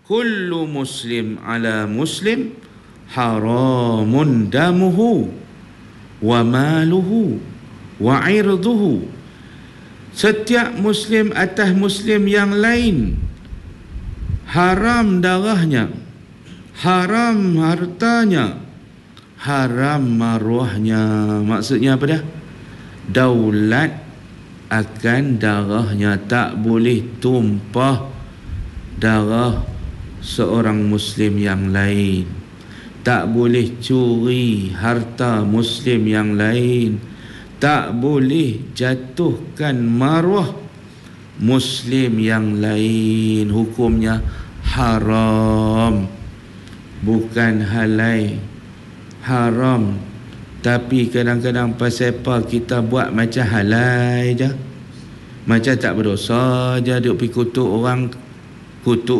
kullu muslim ala muslim haramun damuhu wa maluhu wa irduhu. Setiap muslim atas muslim yang lain haram darahnya, haram hartanya, haram maruahnya. Maksudnya apa dah? Daulat akan darahnya. Tak boleh tumpah darah seorang muslim yang lain. Tak boleh curi harta muslim yang lain. Tak boleh jatuhkan maruah muslim yang lain. Hukumnya haram, bukan halal. Haram, tapi kadang-kadang pasal apa kita buat macam halal je, macam tak berdosa je, duk pergi kutuk orang, kutuk